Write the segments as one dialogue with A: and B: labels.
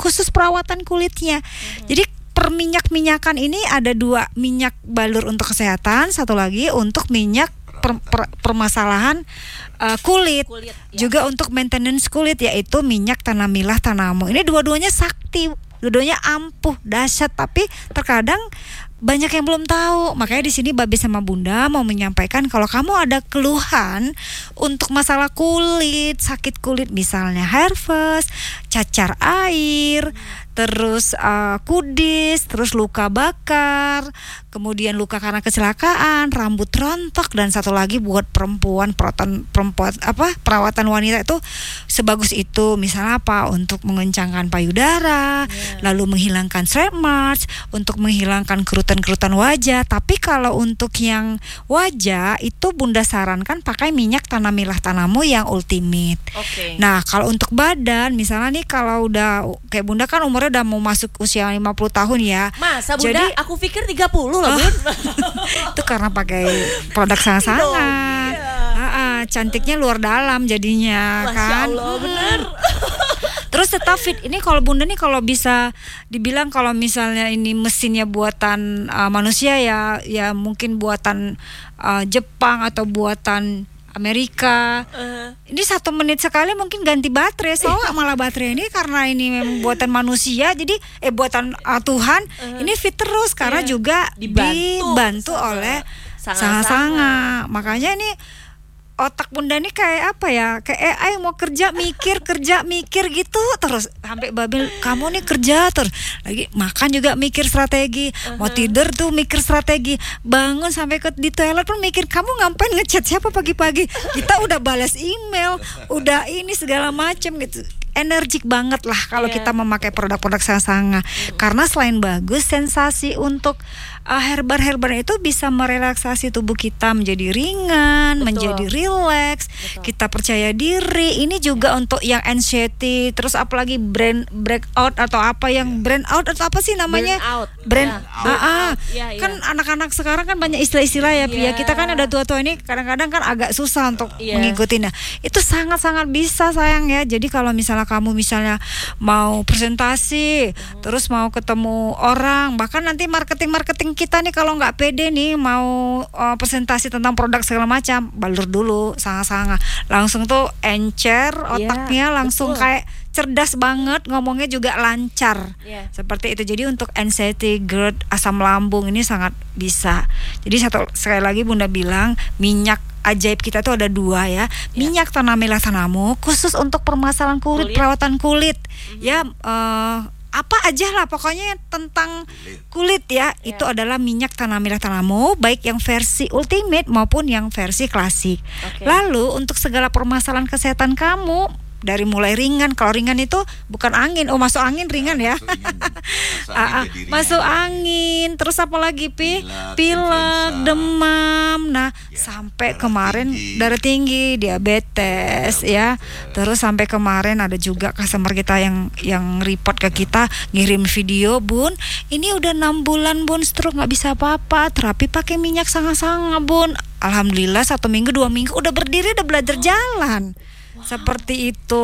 A: khusus perawatan kulitnya. Jadi perminyak-minyakan ini ada 2, minyak balur untuk kesehatan, satu lagi untuk minyak permasalahan kulit ya. Juga untuk maintenance kulit yaitu minyak Tanamilah Tanamo. Ini dua-duanya sakti, dua-duanya ampuh, dahsyat, tapi terkadang banyak yang belum tahu. Makanya di sini Babe sama Bunda mau menyampaikan kalau kamu ada keluhan untuk masalah kulit, sakit kulit misalnya hair falls, cacar air, terus kudis, terus luka bakar, kemudian luka karena kecelakaan, rambut rontok, dan satu lagi buat perempuan perawatan wanita itu sebagus itu. Misalnya apa? Untuk mengencangkan payudara, lalu menghilangkan stretch marks, untuk menghilangkan kerutan-kerutan wajah. Tapi kalau untuk yang wajah itu Bunda sarankan pakai minyak Tanamilah Tanamo yang ultimate. Nah, kalau untuk badan misalnya nih, kalau udah kayak Bunda kan umurnya udah mau masuk usia 50 tahun ya.
B: Masa Bunda?
A: Jadi,
B: aku pikir 30 loh Bun.
A: Itu karena pakai produk sangat-sangat. Cantiknya luar dalam jadinya.
B: Masya
A: kan.
B: Allah, bener.
A: Terus tetap fit. Ini kalau Bunda nih kalau bisa dibilang kalau misalnya ini mesinnya buatan manusia ya mungkin buatan Jepang atau buatan Amerika. Ini 1 menit sekali mungkin ganti baterai. Soalnya malah baterai ini karena ini memang buatan manusia, jadi buatan Tuhan, ini fit terus karena juga dibantu oleh sanga-sanga. Makanya ini otak Bunda nih kayak apa ya? Kayak AI mau kerja mikir gitu terus. Sampai Babel, kamu nih kerja terus. Lagi makan juga mikir strategi. Mau tidur tuh mikir strategi. Bangun sampai di toilet pun mikir, kamu ngapain ngechat siapa pagi-pagi? Kita udah balas email, udah ini segala macam gitu. Energik banget lah kalau kita memakai produk-produk sanga-sanga. Karena selain bagus, sensasi untuk herbar-herbar itu bisa merelaksasi tubuh kita menjadi ringan, menjadi rileks, kita percaya diri. Ini juga untuk yang anxiety, terus apalagi breakout atau apa yang brand out atau apa sih namanya? Brand out. Kan anak-anak sekarang kan banyak istilah-istilah ya, Pia. Kita kan ada tua-tua ini kadang-kadang kan agak susah untuk mengikutinya. Itu sangat-sangat bisa sayang ya. Jadi kalau misalnya kamu mau presentasi, terus mau ketemu orang, bahkan nanti marketing kita nih kalau nggak pede nih mau presentasi tentang produk segala macam, balur dulu sanga-sanga, langsung tuh encer otaknya, langsung kayak cerdas banget, ngomongnya juga lancar, seperti itu. Jadi untuk anxiety, GERD, asam lambung ini sangat bisa. Jadi sekali lagi Bunda bilang minyak ajaib kita tuh ada 2 ya. Minyak Tanamilah Tanamo khusus untuk permasalahan kulit, perawatan kulit. Ya apa aja lah pokoknya tentang kulit ya. Itu adalah minyak Tanamilah Tanamo, baik yang versi ultimate maupun yang versi klasik. Lalu untuk segala permasalahan kesehatan kamu, dari mulai ringan, kalau ringan itu bukan angin, masuk angin ringan ya. Masuk angin, terus apa lagi pilek, demam, sampai kemarin darah tinggi, diabetes ya. Terus sampai kemarin ada juga customer kita yang report ke kita, ngirim video, Bun, ini udah 6 bulan Bun stroke, nggak bisa apa-apa, terapi pakai minyak sanga-sanga Bun. Alhamdulillah 1 minggu 2 minggu udah berdiri, udah belajar jalan. Seperti itu.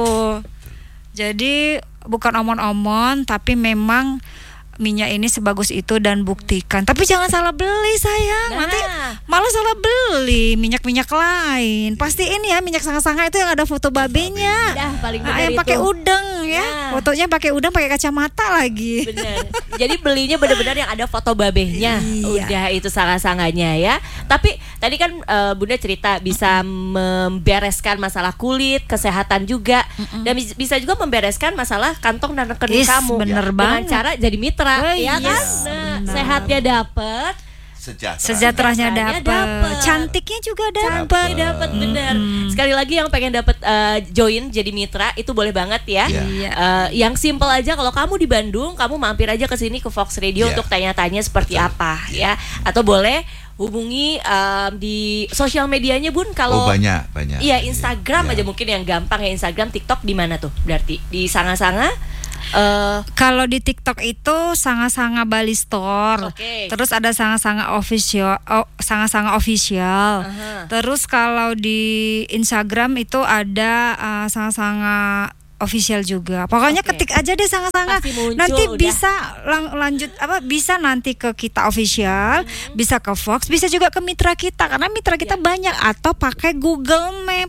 A: Jadi bukan omon-omon, tapi memang minyak ini sebagus itu dan buktikan. Tapi jangan salah beli sayang, nanti malah salah beli minyak-minyak lain. Pastiin ya minyak sanga-sanga itu yang ada foto babenya. Yang pakai udang ya. Fotonya pakai udang, pakai kacamata lagi.
B: Bener. Jadi belinya benar-benar yang ada foto babehnya. Udah itu sanga-sanganya ya. Tapi tadi kan Bunda cerita bisa membereskan masalah kulit, kesehatan juga, dan bisa juga membereskan masalah kantong dan rekening kamu.
A: Bener
B: dengan
A: banget.
B: cara jadi mitra. Ya kan? Sehatnya dapat, sejahteranya dapat, cantiknya juga dapat. Benar. Sekali lagi yang pengen dapat join jadi mitra itu boleh banget ya. Yang simple aja, kalau kamu di Bandung, kamu mampir aja ke sini ke Fox Radio untuk tanya-tanya seperti apa ya. Atau boleh hubungi di sosial medianya Bun. Kalau
C: banyak.
B: Iya, Instagram aja mungkin yang gampang ya. Instagram, TikTok di mana tuh? Berarti di Sanga-Sanga.
A: Kalau di TikTok itu Sanga-Sanga Bali Store. Terus ada Sanga-Sanga Official, Sanga-Sanga Official. Terus kalau di Instagram itu ada Sanga-Sanga official juga. Pokoknya ketik aja deh Sanga-Sanga. Nanti udah. Bisa lanjut bisa nanti ke kita official, bisa ke Fox, bisa juga ke mitra kita karena mitra kita banyak, atau pakai Google Map.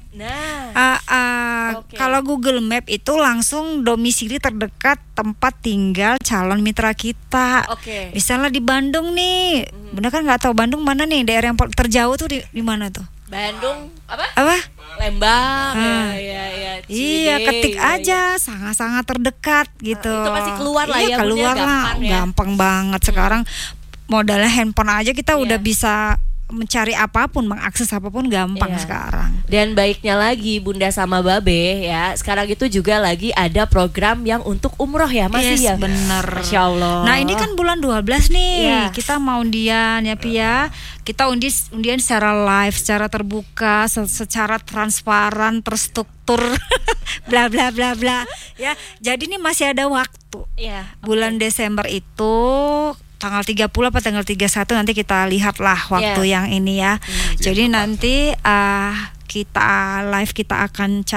A: Kalau Google Map itu langsung domisili terdekat tempat tinggal calon mitra kita. Misalnya di Bandung nih, Bunda kan nggak tahu Bandung mana nih, daerah yang terjauh tuh di mana tuh?
B: Bandung apa? Lembang.
A: Iya, ketik aja sangat-sangat terdekat gitu.
B: Itu pasti keluar lah ya.
A: Keluar lah, gampang banget sekarang. Modalnya handphone aja kita udah bisa mencari apapun, mengakses apapun gampang sekarang.
B: Dan baiknya lagi Bunda sama Babe ya, sekarang itu juga lagi ada program yang untuk umroh ya, masih ya.
A: Bener.
B: Masya Allah.
A: Nah ini kan bulan 12 nih, kita mau undian ya Pi ya. Kita undian secara live, secara terbuka, secara transparan, terstruktur, bla bla bla bla. Ya, jadi ini masih ada waktu. Bulan Desember itu tanggal 30 apa tanggal 31 nanti kita lihatlah waktu yang ini ya. Jadi nanti kita live, kita akan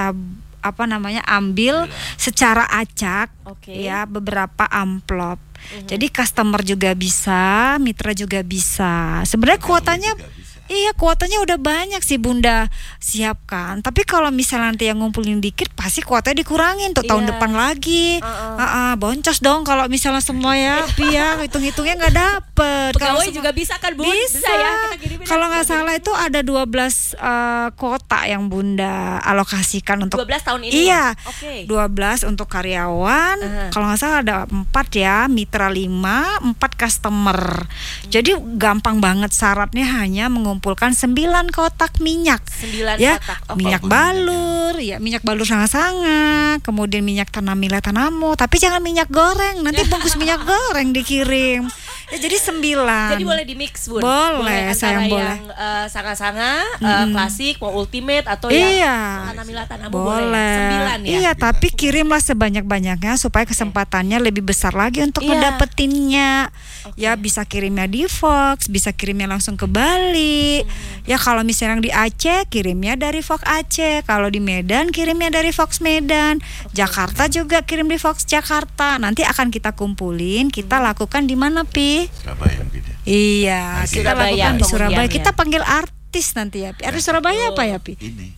A: ambil secara acak ya beberapa amplop. Jadi customer juga bisa, mitra juga bisa. Sebenarnya kuotanya kuotanya udah banyak sih Bunda siapkan. Tapi kalau misalnya nanti yang ngumpulin dikit, pasti kuotanya dikurangin tuh tahun depan lagi. Boncos dong kalau misalnya semua ya, hitung-hitungnya nggak dapet.
B: Pegawai juga bisa kan Bun?
A: Bisa ya. Kalau nggak salah itu ada 12 kuota yang Bunda alokasikan untuk
B: 12 tahun ini.
A: Iya. 12 untuk karyawan. Kalau nggak salah ada 4 ya, mitra 5, 4 customer. Jadi gampang banget, syaratnya hanya mengumpulkan 9 kotak minyak.
B: 9 kotak.
A: Minyak balur, minyak balur Sanga-Sanga, kemudian minyak Tanamila Tanamo, tapi jangan minyak goreng, nanti bungkus minyak goreng dikirim. Ya jadi 9.
B: Jadi boleh di-mix Bun.
A: Boleh, sayang boleh.
B: Yang Sanga-Sanga, klasik, mau ultimate atau yang Tanamila Tanamo boleh. 9 ya.
A: Iya, tapi kirimlah sebanyak-banyaknya supaya kesempatannya lebih besar lagi untuk ngedapetinnya. Ya bisa kirimnya di Fox, bisa kirimnya langsung ke Bali. Ya kalau misalnya di Aceh, kirimnya dari Fox Aceh. Kalau di Medan, kirimnya dari Fox Medan. Jakarta juga kirim di Fox Jakarta. Nanti akan kita kumpulin, kita lakukan di mana Pi?
C: Surabaya beda.
A: Iya, kita lakukan di Surabaya.
B: Ya.
A: Kita panggil artis nanti ya Pi. Artis Surabaya apa ya Pi?
C: Ini.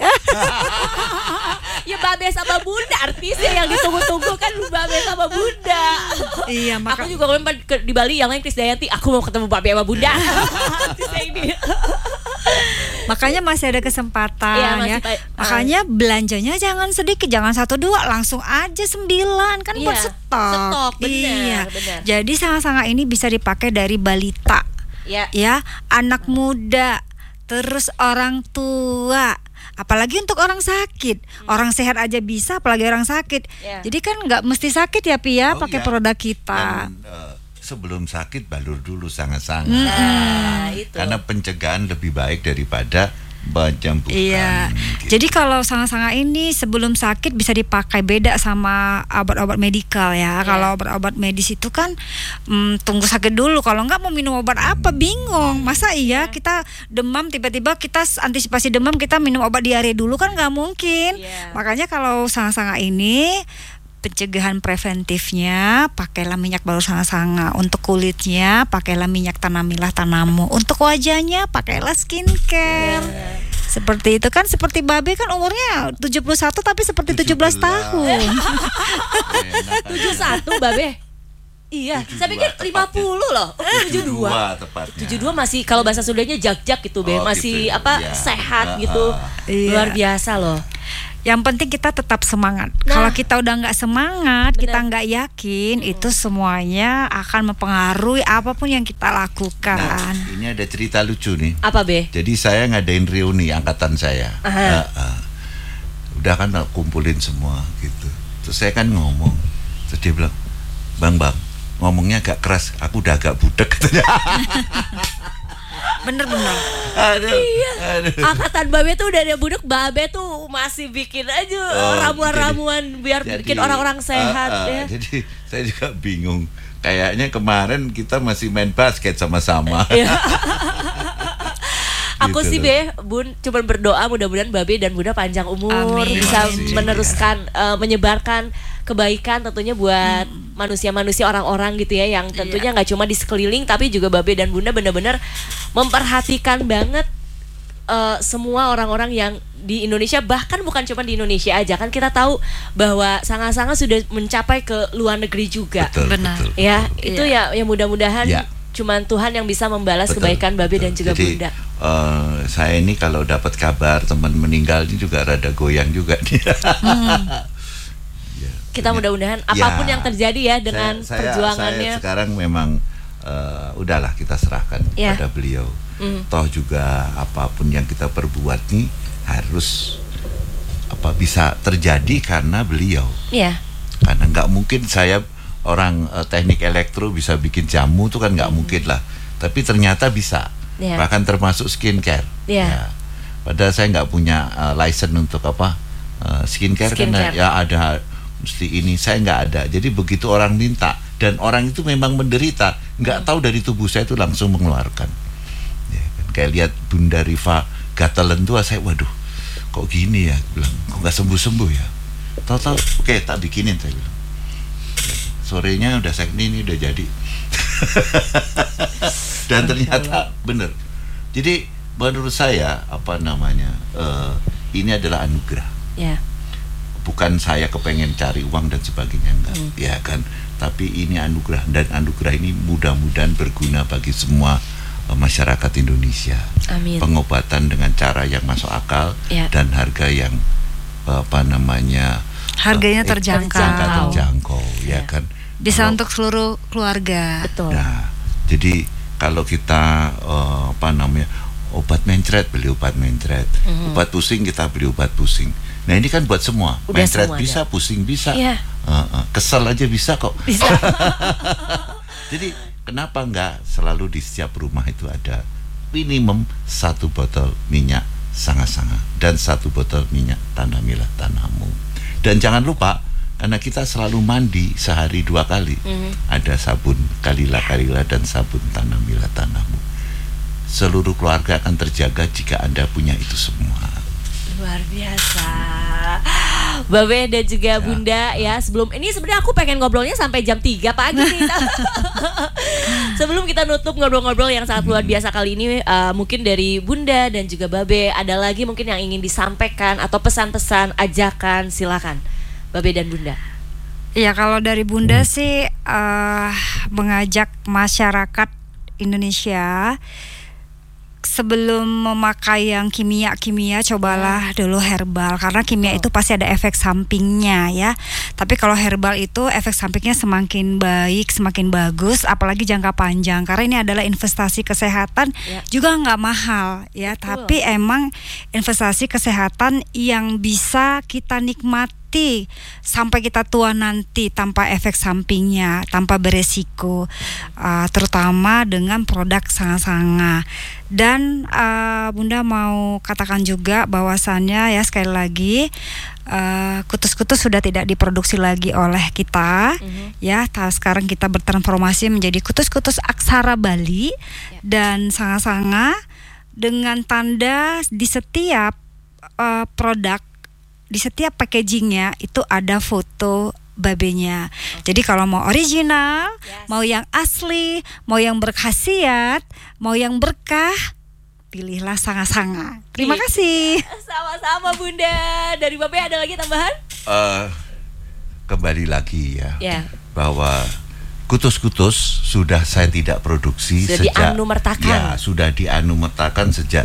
B: Ya Babe sama Bunda artisnya yang ditunggu-tunggu kan, Babe sama Bunda.
A: Iya,
B: aku juga kemarin di Bali yang lain Krisdayanti, aku mau ketemu Babe sama Bunda. Artisnya ini.
A: Makanya masih ada kesempatan ya. Makanya belanjanya jangan sedikit, jangan 1-2, langsung aja 9 kan buat stok.
B: Benar.
A: Jadi Sanga-Sanga ini bisa dipakai dari balita, ya, anak muda, terus orang tua. Apalagi untuk orang sakit, orang sehat aja bisa, apalagi orang sakit. Jadi kan nggak mesti sakit ya Pi ya, pakai produk kita.
C: Dan, sebelum sakit balur dulu Sanga-Sanga. Karena pencegahan lebih baik daripada penyembuhan.
A: Iya. Gitu. Jadi kalau Sanga-Sanga ini sebelum sakit bisa dipakai, beda sama obat-obat medikal ya. Kalau obat-obat medis itu kan tunggu sakit dulu. Kalau enggak mau minum obat apa, bingung. Masa kita demam tiba-tiba kita antisipasi demam kita minum obat diare dulu kan nggak mungkin. Makanya kalau Sanga-Sanga ini pencegahan preventifnya pakailah minyak balur Sanga-Sanga. Untuk kulitnya pakailah minyak Tanamila Tanamo. Untuk wajahnya pakailah skincare. Seperti itu kan, seperti Babe kan umurnya 71 tapi seperti 17 tahun.
B: 71 Babe. Iya, saya pikir 50 loh. 72
C: tepatnya.
B: 72 masih, kalau bahasa Sundanya jak-jak gitu Be, masih gitu, sehat gitu. Luar biasa loh.
A: Yang penting kita tetap semangat. Kalau kita udah nggak semangat, kita nggak yakin, itu semuanya akan mempengaruhi apapun yang kita lakukan.
C: Nah, ini ada cerita lucu nih.
B: Apa Be?
C: Jadi saya ngadain reuni angkatan saya. Udah kan kumpulin semua gitu. Terus saya kan ngomong, terus dia bilang, Bang, ngomongnya agak keras. Aku udah agak budek katanya.
A: Bener-bener.
B: Aduh. Angkatan Babe tuh udah ada budek, Babe tuh masih bikin aja ramuan-ramuan biar bikin orang-orang sehat ya.
C: Jadi saya juga bingung. Kayaknya kemarin kita masih main basket sama-sama.
B: Aku sih Bun cuma berdoa mudah-mudahan Babe dan Bunda panjang umur, bisa meneruskan menyebarkan kebaikan tentunya buat manusia-manusia orang-orang gitu ya, yang tentunya nggak cuma di sekeliling tapi juga Babe dan Bunda benar-benar memperhatikan banget semua orang-orang yang di Indonesia, bahkan bukan cuma di Indonesia aja, kan kita tahu bahwa Sanga-Sanga sudah mencapai ke luar negeri juga.
A: Benar.
B: Ya, itu ya mudah-mudahan cuman Tuhan yang bisa membalas kebaikan Babe dan juga Bunda.
C: Saya ini kalau dapat kabar teman meninggal ini juga rada goyang juga nih.
B: Kita mudah-mudahan apapun yang terjadi ya dengan perjuangannya.
C: Saya sekarang memang udahlah kita serahkan pada beliau. Toh juga apapun yang kita perbuat nih harus bisa terjadi karena beliau. Karena nggak mungkin saya orang teknik elektro bisa bikin jamu tuh kan nggak mungkin lah. Tapi ternyata bisa. Bahkan termasuk skincare. Padahal saya nggak punya license untuk skincare. Karena ya ada mesti ini, saya nggak ada. Jadi begitu orang minta dan orang itu memang menderita, nggak tahu dari tubuh saya itu langsung mengeluarkan. Ya, kan? Kayak lihat Bunda Rifa gatelan tuh, saya waduh kok gini ya, bilang kok nggak sembuh-sembuh ya. Tahu-tahu oke, tak bikinin, saya bilang. Sorenya udah saya ini udah jadi. Dan ternyata bener. Jadi menurut saya ini adalah anugerah. Bukan saya kepengen cari uang dan sebagainya, enggak, ya kan. Tapi ini anugerah, dan anugerah ini mudah-mudahan berguna bagi semua masyarakat Indonesia.
B: Amin.
C: Pengobatan dengan cara yang masuk akal dan harga yang
A: harganya
C: terjangkau, ya kan.
A: Bisa untuk seluruh keluarga.
B: Betul.
C: Nah, jadi kalau kita obat mencret, beli obat mencret, obat pusing kita beli obat pusing. Nah ini kan buat semua. Mencret bisa, pusing bisa, kesel aja bisa kok.
B: Bisa.
C: Jadi kenapa enggak selalu di setiap rumah itu ada minimum 1 botol minyak Sanga-Sanga dan 1 botol minyak Tanamilah Tanahmu. Dan jangan lupa, karena kita selalu mandi sehari 2 kali, ada sabun Kalila dan sabun Tanamilah Tanahmu. Seluruh keluarga akan terjaga jika Anda punya itu semua.
B: Luar biasa. Babe dan juga Bunda ya, sebelum ini sebenarnya aku pengen ngobrolnya sampai jam 3 pagi nih. Sebelum kita nutup ngobrol-ngobrol yang sangat luar biasa kali ini, mungkin dari Bunda dan juga Babe ada lagi mungkin yang ingin disampaikan atau pesan-pesan, ajakan, silakan Babe dan Bunda.
A: Ya kalau dari Bunda sih mengajak masyarakat Indonesia sebelum memakai yang kimia, cobalah dulu herbal, karena kimia itu pasti ada efek sampingnya ya. Tapi kalau herbal itu efek sampingnya semakin baik, semakin bagus, apalagi jangka panjang, karena ini adalah investasi kesehatan juga nggak mahal ya. Tapi emang investasi kesehatan yang bisa kita nikmati sampai kita tua nanti tanpa efek sampingnya, tanpa beresiko, terutama dengan produk Sanga-Sanga. Dan Bunda mau katakan juga bahwasannya ya sekali lagi kutus-kutus sudah tidak diproduksi lagi oleh kita ya. Sekarang kita bertransformasi menjadi kutus-kutus aksara Bali dan Sanga-Sanga dengan tanda di setiap produk, di setiap packagingnya itu ada foto babenya. Jadi kalau mau original, mau yang asli, mau yang berkhasiat, mau yang berkah, pilihlah Sanga-Sanga. Terima kasih.
B: Sama-sama Bunda. Dari Babe ada lagi tambahan?
C: Kembali lagi ya, bahwa kutus-kutus sudah saya tidak produksi
B: sudah dianumertakan.
C: Ya, sudah dianumertakan sejak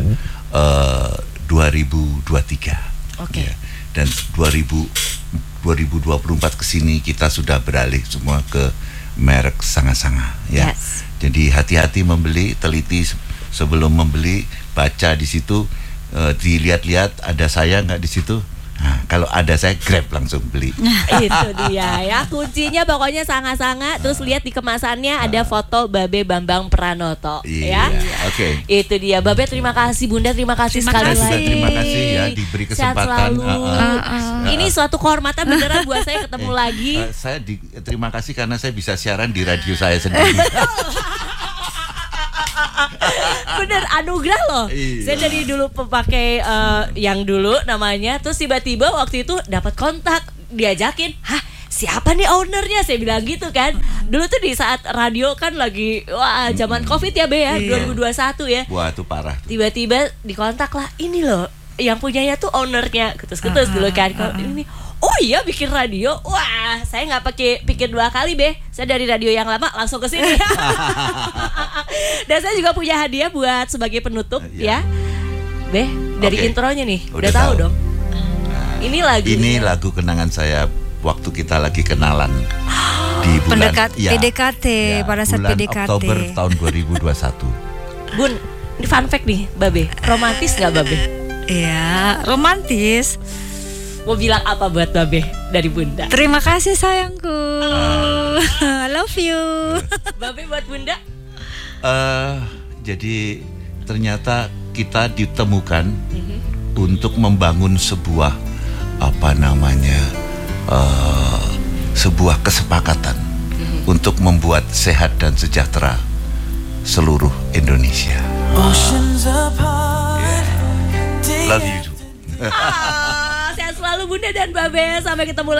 C: 2023.
B: Oke.
C: Ya. Dan 2024 kesini kita sudah beralih semua ke merek Sanga-Sanga ya. Jadi hati-hati membeli, teliti sebelum membeli, baca di situ, dilihat-lihat ada saya nggak di situ. Nah, kalau ada saya grab langsung beli.
B: Itu dia ya, kuncinya pokoknya Sanga-Sanga. Terus lihat di kemasannya ada foto Babe Bambang Pranoto ya.
C: Oke.
B: Itu dia. Babe terima kasih, Bunda terima kasih sekali lagi.
C: Terima kasih ya diberi kesempatan.
B: Ini suatu kehormatan beneran buat saya ketemu lagi.
C: Saya terima kasih karena saya bisa siaran di radio saya sendiri.
B: Bener, anugerah loh. Saya dari dulu pemakai yang dulu namanya, terus tiba-tiba waktu itu dapat kontak, diajakin, hah siapa nih ownernya? Saya bilang gitu kan. Dulu tuh di saat radio kan lagi zaman Covid ya Be ya, 2021 ya.
C: Wah itu parah.
B: Tiba-tiba dikontak lah, ini loh yang punyanya tuh ownernya, ketus-ketus dulu kan. Kalau ini, oh iya bikin radio. Wah, saya nggak pikir 2 kali Be. Saya dari radio yang lama langsung ke sini. Dan saya juga punya hadiah buat sebagai penutup ya. Be, dari intronya nih. Udah tahu dong. Nah, ini
C: lagu kenangan saya waktu kita lagi kenalan di bulan
A: PDKT pada saat
C: bulan
A: PDKT
C: Oktober tahun 2021.
B: Bun, ini fun fact nih, Babe. Romantis nggak Babe?
A: Iya, romantis.
B: Mau bilang apa buat Babe dari Bunda?
A: Terima kasih sayangku. I love you.
B: Babe buat Bunda?
C: Jadi ternyata kita ditemukan untuk membangun sebuah sebuah kesepakatan untuk membuat sehat dan sejahtera seluruh Indonesia. Love you.
B: Sehat selalu Bunda dan Babe. Sampai ketemu